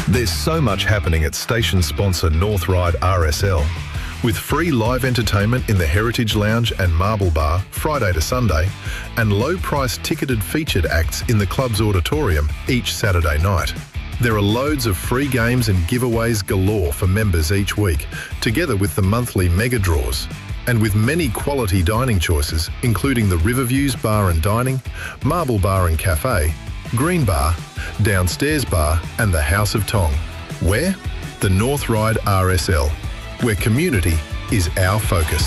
There's so much happening at station sponsor North Ryde RSL. With free live entertainment in the Heritage Lounge and Marble Bar Friday to Sunday, and low-priced ticketed featured acts in the club's auditorium each Saturday night. There are loads of free games and giveaways galore for members each week, together with the monthly mega draws. And with many quality dining choices, including the Riverviews Bar and Dining, Marble Bar and Cafe, Green Bar, Downstairs Bar and the House of Tong. Where? The North Ryde RSL, where community is our focus.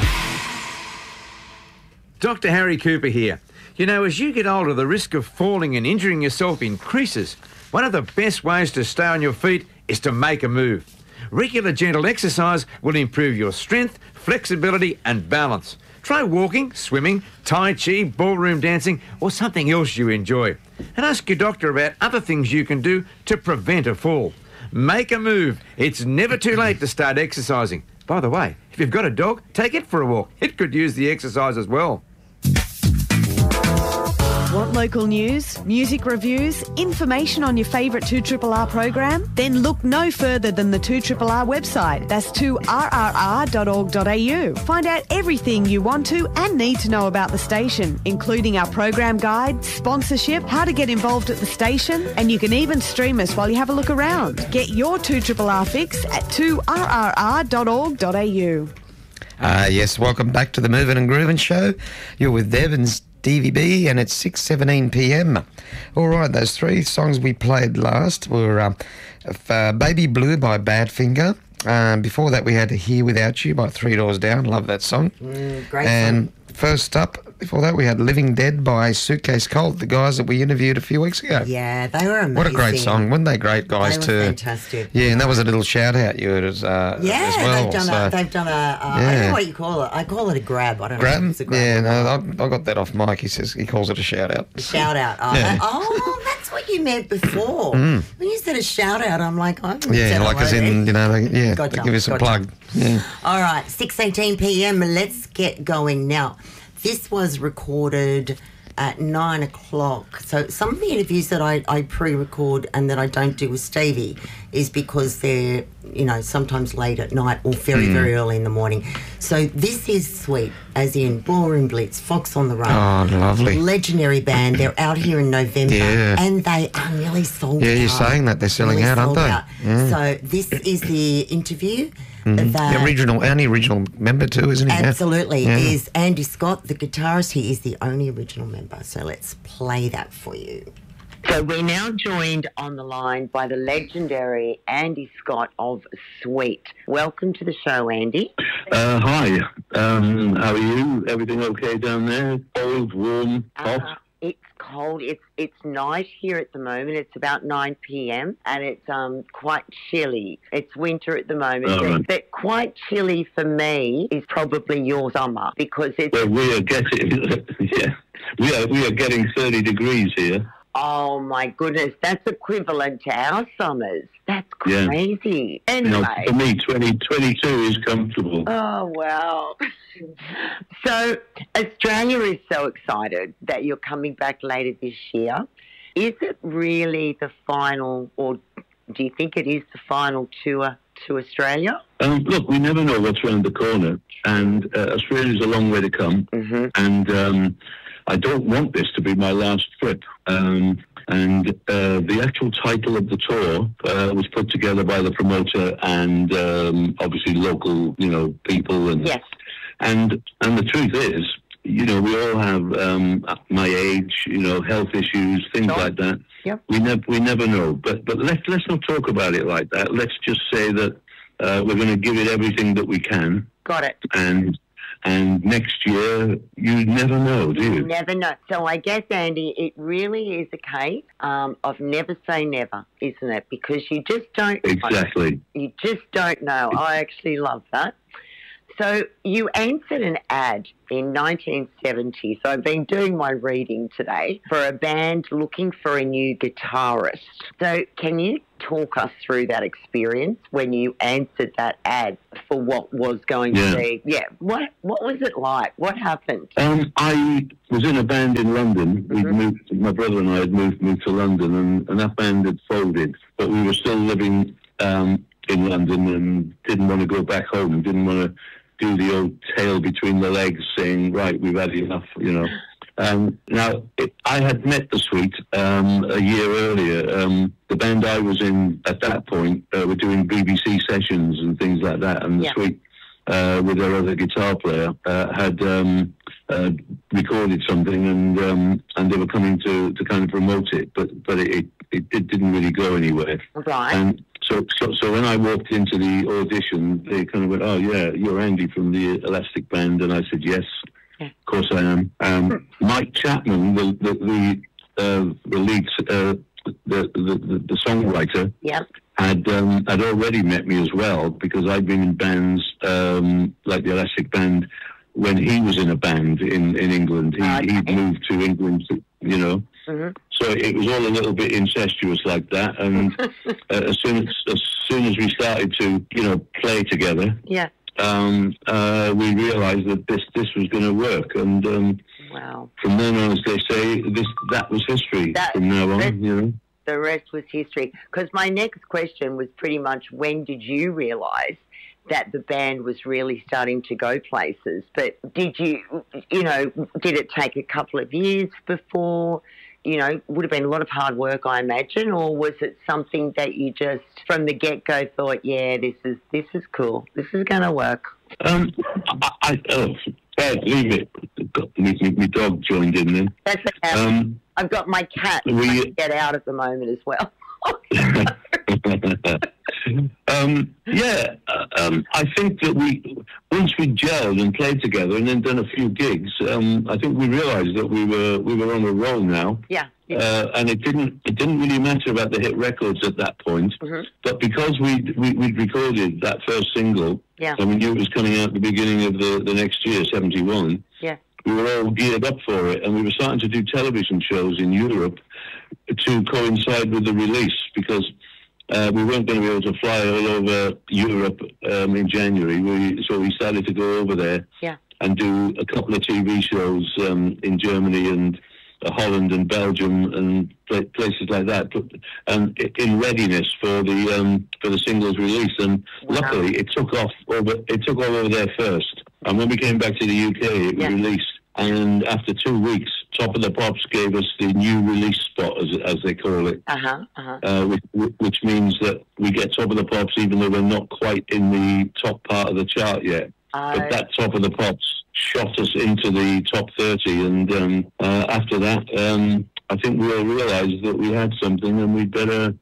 Dr. Harry Cooper here. You know, as you get older, the risk of falling and injuring yourself increases. One of the best ways to stay on your feet is to make a move. Regular gentle exercise will improve your strength, flexibility and balance. Try walking, swimming, tai chi, ballroom dancing or something else you enjoy. And ask your doctor about other things you can do to prevent a fall. Make a move. It's never too late to start exercising. By the way, if you've got a dog, take it for a walk. It could use the exercise as well. Want local news, music reviews, information on your favourite 2RRR program? Then look no further than the 2RRR website. That's 2rrr.org.au. Find out everything you want to and need to know about the station, including our program guide, sponsorship, how to get involved at the station, and you can even stream us while you have a look around. Get your 2RRR fix at 2rrr.org.au. Yes, welcome back to the Moving and Grooving Show. You're with Deb and DVB, and it's 6:17 p.m. All right, those three songs we played last were Baby Blue by Badfinger. Before that, we had Here Without You by Three Doors Down. Love that song. Great and song. First up, before that, we had Living Dead by Suitcase Cult, the guys that we interviewed a few weeks ago. Yeah, they were amazing. What a great song. Weren't they great guys they too? were fantastic. Yeah, and that was a little shout-out you heard as well. They've done I don't know what you call it. I call it a grab. I don't know if it's a grab. Yeah, no, I got that off Mike. He calls it a shout-out. Shout-out. That's what you meant before. When you said a shout-out, I'm like, as in, they give you some plug. Yeah. All right, 6:18 p.m. Let's get going now. This was recorded at 9 o'clock. So some of the interviews that I pre-record and that I don't do with Stevie is because they're, sometimes late at night or very, very early in the morning. So this is sweet, as in Ballroom Blitz, Fox on the Run. Oh, lovely. Legendary band. They're out here in November. Yeah. And they are nearly sold out. Yeah, you're saying that. They're selling out, aren't they? Yeah. So this is the interview. The only original member too, isn't he? Absolutely, is Andy Scott, the guitarist. He is the only original member. So let's play that for you. So we're now joined on the line by the legendary Andy Scott of Sweet. Welcome to the show, Andy. Hi. How are you? Everything okay down there? Cold, warm, hot? It's cold. It's night here at the moment. It's about 9 p.m. and it's quite chilly. It's winter at the moment. Right. But quite chilly for me is probably your summer because it's... Well, we are getting... we are getting 30 degrees here. Oh, my goodness. That's equivalent to our summers. That's crazy. Yeah. Anyway. For me, 22 is comfortable. Oh, wow. So Australia is so excited that you're coming back later this year. Is it really the final, or do you think it is the final tour to Australia? Look, we never know what's around the corner, and Australia's a long way to come, and I don't want this to be my last trip. And the actual title of the tour was put together by the promoter and obviously local, people. And yes. And the truth is, we all have my age, health issues, things like that. Yep. We never know. But let's not talk about it like that. Let's just say that we're going to give it everything that we can. Got it. And next year, you never know, do you? You never know. So I guess, Andy, it really is a case of never say never, isn't it? Because you just don't know. Exactly. You just don't know. I actually love that. So you answered an ad in 1970. So I've been doing my reading today for a band looking for a new guitarist. So can you talk us through that experience when you answered that ad for what was going to be? Yeah. What was it like? What happened? I was in a band in London. We'd moved, my brother and I had moved to London, and that band had folded. But we were still living in London and didn't want to go back home. Didn't want to do the old tail between the legs, saying, "Right, we've had enough," you know. I had met the Sweet a year earlier. The band I was in at that point were doing BBC sessions and things like that, and the Sweet, with their other guitar player, had recorded something, and they were coming to kind of promote it, but it didn't really go anywhere. Right. And so when I walked into the audition, they kind of went, "Oh yeah, you're Andy from the Elastic Band," and I said, "Yes. Of course I am." Mike Chapman, the lead, the songwriter, had already met me as well, because I'd been in bands like the Elastic Band when he was in a band in England. He'd moved to England, you know. So it was all a little bit incestuous like that. And as soon as we started to, you know, play together, we realised that this was going to work, and from then on, as they say, that was history. From now on, you know, the rest was history. Because my next question was pretty much, when did you realise that the band was really starting to go places? But did you know, did it take a couple of years before? You know, would have been a lot of hard work, I imagine, or was it something that you just from the get-go thought, yeah, this is cool, this is going to work? Leave it. My dog joined in then. That's okay. I've got my cat trying to get out at the moment as well. I think that once we gelled and played together and then done a few gigs, I think we realised that we were on a roll now. And it didn't really matter about the hit records at that point. But because we'd recorded that first single, and we knew it was coming out at the beginning of the next year, 71. We were all geared up for it, and we were starting to do television shows in Europe to coincide with the release, because we weren't going to be able to fly all over Europe in January. So we started to go over there and do a couple of TV shows in Germany and Holland and Belgium and places like that, in readiness for the singles release. And luckily, it took off over there first. And when we came back to the UK, it was released. And after 2 weeks, Top of the Pops gave us the new release spot, as they call it, which means that we get Top of the Pops even though we're not quite in the top part of the chart yet. But that Top of the Pops shot us into the top 30, and after that, I think we all realised that we had something, and we'd better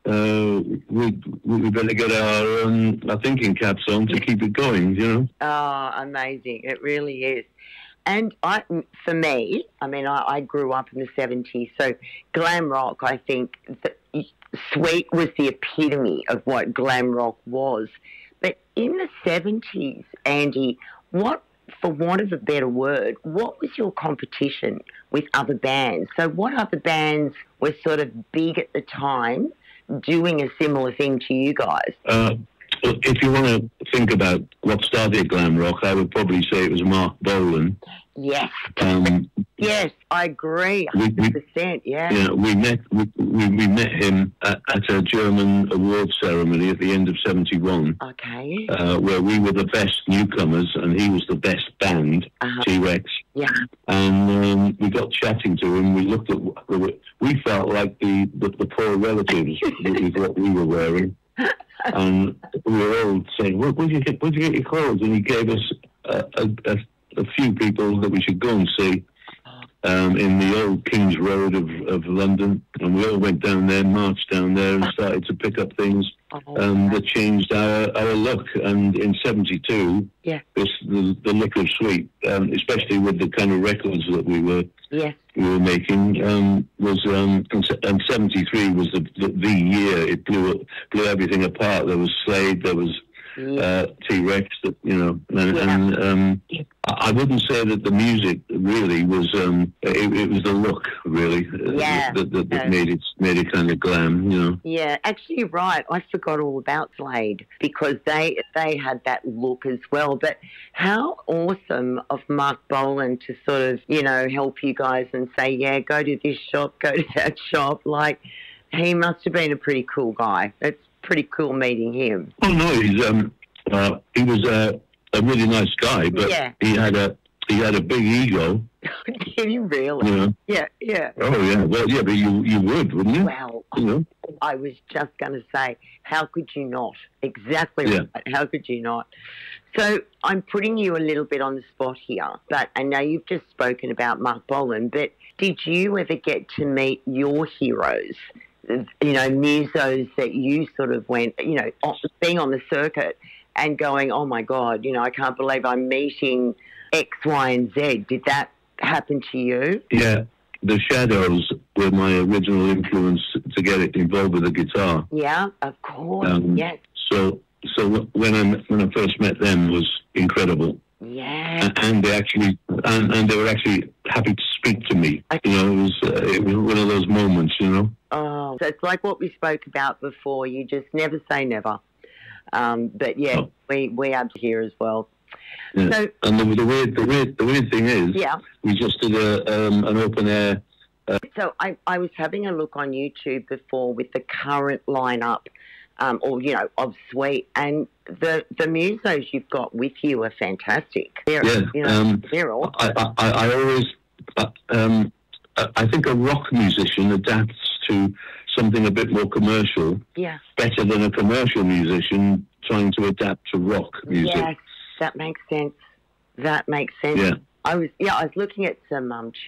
get our thinking caps on to keep it going, you know. Oh, amazing! It really is. And for me, I mean, I grew up in the 70s, so glam rock, I think, Sweet was the epitome of what glam rock was. But in the 70s, Andy, for want of a better word, what was your competition with other bands? So what other bands were sort of big at the time doing a similar thing to you guys? If you want to think about what started glam rock, I would probably say it was Mark Bolan. Yes. Yes, I agree. 100%. We met him at a German award ceremony at the end of 71. Okay. Where we were the best newcomers and he was the best band, T-Rex. Yeah. And we got chatting to him. We looked at. We felt like the poor relatives with what we were wearing. And we were all saying, "Where'd you get your clothes?" And he gave us a few people that we should go and see in the old King's Road of London. And we all went down there, marched down there, and started to pick up things that changed our look. And in 72, the look of Sweet, especially with the kind of records that we were making, was and 73 was the year it blew everything apart. There was Slade, there was T-Rex, that, you know, and I wouldn't say that the music really was. It was the look really that made it kind of glam, you know. Yeah, actually, you're right. I forgot all about Slade because they had that look as well. But how awesome of Mark Bolan to sort of, you know, help you guys and say, yeah, go to this shop, go to that shop. Like, he must have been a pretty cool guy. It's pretty cool meeting him. Oh no, he was a really nice guy, but he had a big ego. Did he really? You know? Yeah. Oh yeah. Well, yeah, but you would, wouldn't you? Well, you know? I was just going to say, how could you not? Exactly right. How could you not? So I'm putting you a little bit on the spot here, but I know you've just spoken about Mark Bolan, but did you ever get to meet your heroes? You know, musos that you sort of went, you know, being on the circuit and going, oh my God, you know, I can't believe I'm meeting X, Y, and Z. Did that happen to you? Yeah, the Shadows were my original influence to get it involved with the guitar. Yeah, of course. Yes. So when I first met them was incredible. Yeah. And they actually and they were actually happy to speak to me. You know, it was one of those moments, you know. Oh, so it's like what we spoke about before. You just never say never. But yeah, we are here as well. Yeah. So, and the weird thing is, we just did an open air. So I was having a look on YouTube before with the current lineup, or you know, of Sweet, and the musos you've got with you are fantastic. They're, you know, they're awesome. I always, I think a rock musician adapts to something a bit more commercial. Yeah. Better than a commercial musician trying to adapt to rock music. Yes, that makes sense. That makes sense. Yeah. I was looking at some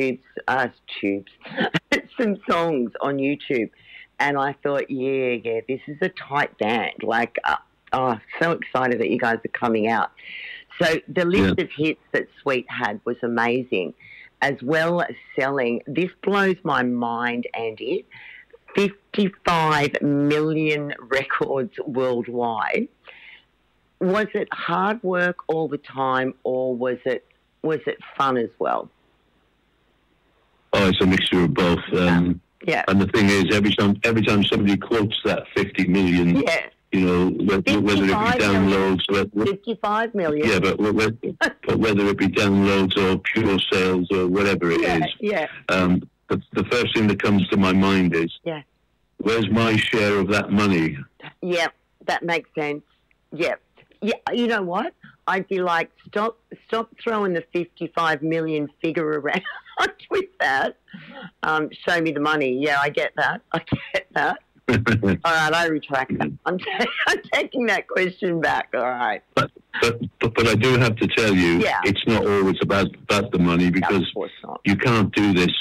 some songs on YouTube, and I thought, yeah, this is a tight band. Like, so excited that you guys are coming out. So the list of hits that Sweet had was amazing, as well as selling. This blows my mind, Andy. 55 million records worldwide. Was it hard work all the time, or was it fun as well? Oh, it's a mixture of both. Yeah. And the thing is, every time somebody quotes that 50 million, you know, whether it be downloads, 55 million. Yeah, but whether it be downloads or pure sales or whatever it is. Yeah. The first thing that comes to my mind is, where's my share of that money? Yeah, that makes sense. Yeah. Yeah, you know what? I'd be like, stop throwing the 55 million figure around with that. Show me the money. Yeah, I get that. All right, I retract that. I'm taking that question back. All right. But I do have to tell you, it's not always about the money, because you can't do this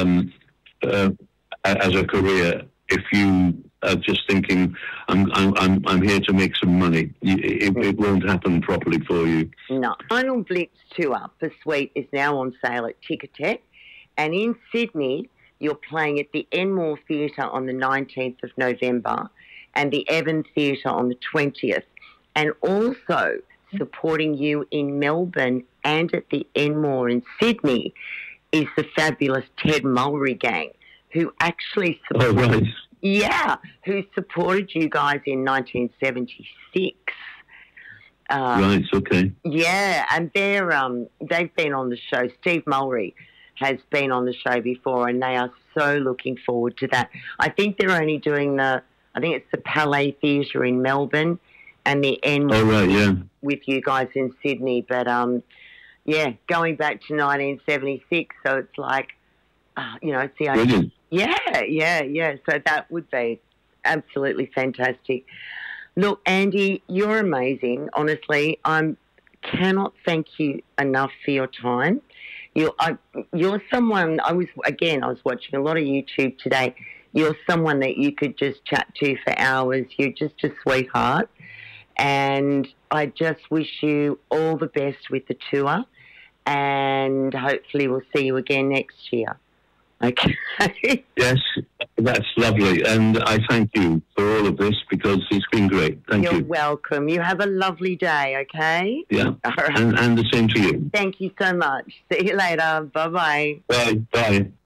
as a career if you are just thinking, I'm here to make some money. It won't happen properly for you. No. Final Blitz tour for Sweet is now on sale at Ticketek, and in Sydney you're playing at the Enmore Theatre on the 19th of November and the Evan Theatre on the 20th, and also supporting you in Melbourne and at the Enmore in Sydney is the fabulous Ted Mulry Gang, who actually who supported you guys in 1976. Right, okay. Yeah, and they've been on the show. Steve Mulry has been on the show before, and they are so looking forward to that. I think they're only doing it's the Palais Theatre in Melbourne and the Enmore with you guys in Sydney. But, going back to 1976, so it's like, it's the brilliant. Yeah. So that would be absolutely fantastic. Look, Andy, you're amazing. Honestly, I cannot thank you enough for your time. You're someone. I was watching a lot of YouTube today. You're someone that you could just chat to for hours. You're just a sweetheart, and I just wish you all the best with the tour, and hopefully we'll see you again next year. Okay. Yes, that's lovely. And I thank you for all of this because it's been great. Thank You're you. welcome. You have a lovely day, okay? Yeah. All right. And the same to you. Thank you so much. See you later. Bye-bye. Bye. Bye.